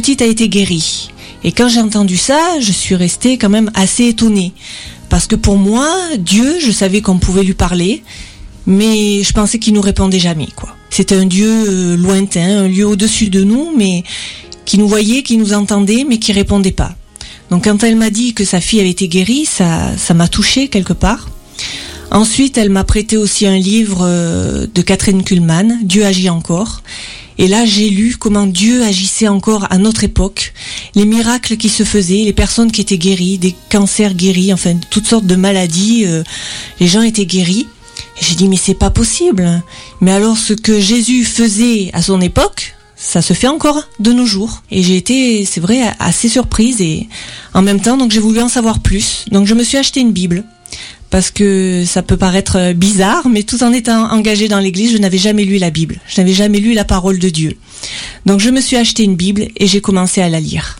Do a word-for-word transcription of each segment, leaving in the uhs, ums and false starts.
petite a été guérie. Et quand j'ai entendu ça, je suis restée quand même assez étonnée. Parce que pour moi, Dieu, je savais qu'on pouvait lui parler, mais je pensais qu'il nous répondait jamais, quoi. C'était un Dieu euh, lointain, un lieu au-dessus de nous, mais qui nous voyait, qui nous entendait, mais qui répondait pas. Donc quand elle m'a dit que sa fille avait été guérie, ça, ça m'a touchée quelque part. Ensuite, elle m'a prêté aussi un livre euh, de Catherine Kuhlman, Dieu agit encore. Et là, j'ai lu comment Dieu agissait encore à notre époque, les miracles qui se faisaient, les personnes qui étaient guéries, des cancers guéris, enfin toutes sortes de maladies, euh, les gens étaient guéris. Et j'ai dit mais c'est pas possible. Mais alors ce que Jésus faisait à son époque, ça se fait encore de nos jours. Et j'ai été, c'est vrai, assez surprise et en même temps, donc j'ai voulu en savoir plus. Donc je me suis acheté une Bible. Parce que ça peut paraître bizarre, mais tout en étant engagée dans l'église, je n'avais jamais lu la Bible. Je n'avais jamais lu la parole de Dieu. Donc je me suis acheté une Bible et j'ai commencé à la lire.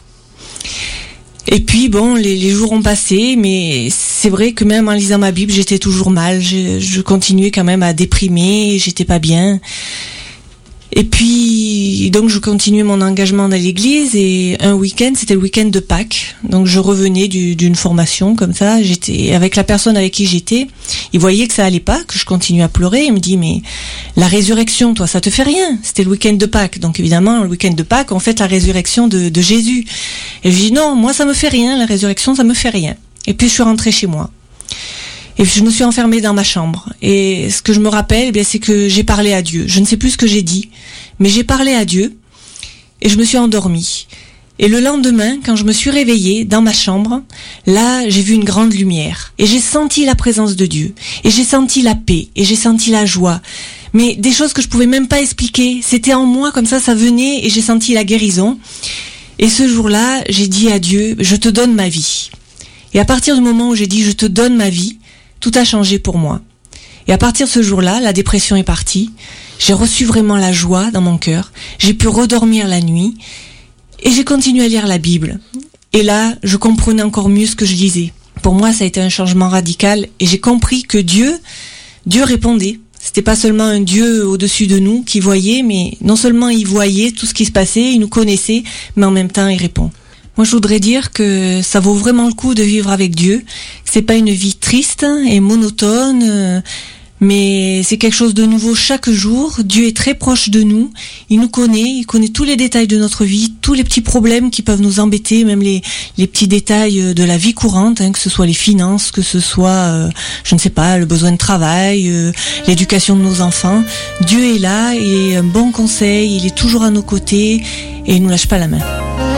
Et puis bon, les, les jours ont passé, mais c'est vrai que même en lisant ma Bible, j'étais toujours mal. Je, je continuais quand même à déprimer, j'étais pas bien. Et puis, donc je continuais mon engagement dans l'église et un week-end, c'était le week-end de Pâques. Donc je revenais du, d'une formation comme ça, j'étais avec la personne avec qui j'étais. Il voyait que ça allait pas, que je continuais à pleurer. Il me dit mais la résurrection, toi, ça te fait rien. C'était le week-end de Pâques, donc évidemment le week-end de Pâques, on fête la résurrection de, de Jésus. Et je dis non, moi ça me fait rien, la résurrection ça me fait rien. Et puis je suis rentrée chez moi. Et je me suis enfermée dans ma chambre. Et ce que je me rappelle, eh bien, c'est que j'ai parlé à Dieu. Je ne sais plus ce que j'ai dit, mais j'ai parlé à Dieu et je me suis endormie. Et le lendemain, quand je me suis réveillée dans ma chambre, là, j'ai vu une grande lumière. Et j'ai senti la présence de Dieu. Et j'ai senti la paix. Et j'ai senti la joie. Mais des choses que je pouvais même pas expliquer. C'était en moi, comme ça, ça venait et j'ai senti la guérison. Et ce jour-là, j'ai dit à Dieu, je te donne ma vie. Et à partir du moment où j'ai dit, je te donne ma vie, tout a changé pour moi. Et à partir de ce jour-là, la dépression est partie. J'ai reçu vraiment la joie dans mon cœur. J'ai pu redormir la nuit. Et j'ai continué à lire la Bible. Et là, je comprenais encore mieux ce que je lisais. Pour moi, ça a été un changement radical. Et j'ai compris que Dieu, Dieu répondait. C'était pas seulement un Dieu au-dessus de nous qui voyait, mais non seulement il voyait tout ce qui se passait, il nous connaissait, mais en même temps, il répond. Moi, je voudrais dire que ça vaut vraiment le coup de vivre avec Dieu. C'est pas une vie triste et monotone, mais c'est quelque chose de nouveau chaque jour. Dieu est très proche de nous. Il nous connaît, il connaît tous les détails de notre vie, tous les petits problèmes qui peuvent nous embêter, même les, les petits détails de la vie courante, hein, que ce soit les finances, que ce soit, euh, je ne sais pas, le besoin de travail, euh, l'éducation de nos enfants. Dieu est là, il est un bon conseil, il est toujours à nos côtés et il nous lâche pas la main.